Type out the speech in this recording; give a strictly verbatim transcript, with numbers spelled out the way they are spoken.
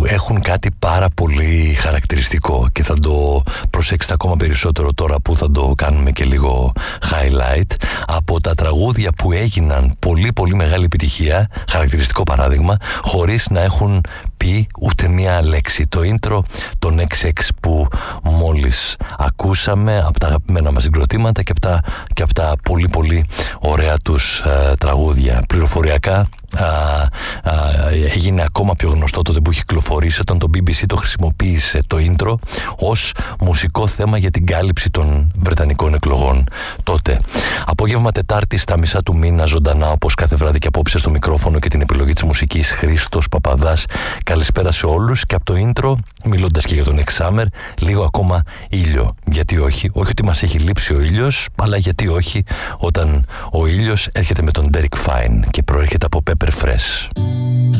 έχουν κάτι πάρα πολύ χαρακτηριστικό και θα το προσέξετε ακόμα περισσότερο τώρα που θα το κάνουμε και λίγο highlight. Από τα τραγούδια που έγιναν πολύ πολύ μεγάλη επιτυχία, χαρακτηριστικό παράδειγμα, χωρίς να έχουν πει ούτε μία λέξη. Το intro των εξ εξ που μόλις ακούσαμε, από τα αγαπημένα μας συγκροτήματα και από τα, και από τα πολύ πολύ ωραία τους ε, τραγούδια. Πληροφοριακά Α, α, έγινε ακόμα πιο γνωστό τότε που είχε κυκλοφορήσει, όταν το μπι μπι σι το χρησιμοποίησε το intro ως μουσικό θέμα για την κάλυψη των βρετανικών εκλογών τότε. Απόγευμα Τετάρτη στα μισά του μήνα, ζωντανά όπως κάθε βράδυ και απόψε, στο μικρόφωνο και την επιλογή της μουσικής, Χρήστος Παπαδάς. Καλησπέρα σε όλους, και από το intro, μιλώντας και για τον Examer, λίγο ακόμα ήλιο. Γιατί όχι, όχι ότι μας έχει λείψει ο ήλιος, αλλά γιατί όχι όταν ο ήλιος έρχεται με τον Derek Fine και προέρχεται από Pepper Fresh.